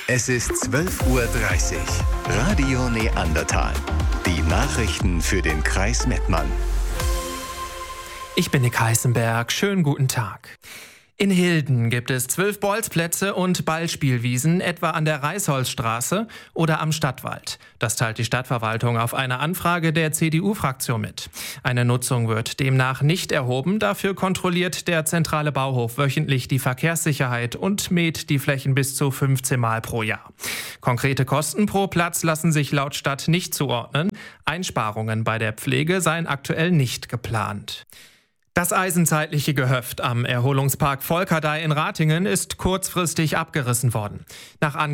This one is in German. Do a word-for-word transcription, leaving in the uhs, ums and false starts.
Es ist zwölf Uhr dreißig. Radio Neandertal. Die Nachrichten für den Kreis Mettmann. Ich bin Nick Heißenberg. Schönen guten Tag. In Hilden gibt es zwölf Bolzplätze und Ballspielwiesen, etwa an der Reisholzstraße oder am Stadtwald. Das teilt die Stadtverwaltung auf eine Anfrage der C D U-Fraktion mit. Eine Nutzung wird demnach nicht erhoben. Dafür kontrolliert der zentrale Bauhof wöchentlich die Verkehrssicherheit und mäht die Flächen bis zu fünfzehn Mal pro Jahr. Konkrete Kosten pro Platz lassen sich laut Stadt nicht zuordnen. Einsparungen bei der Pflege seien aktuell nicht geplant. Das eisenzeitliche Gehöft am Erholungspark Volkerdey in Ratingen ist kurzfristig abgerissen worden. Nach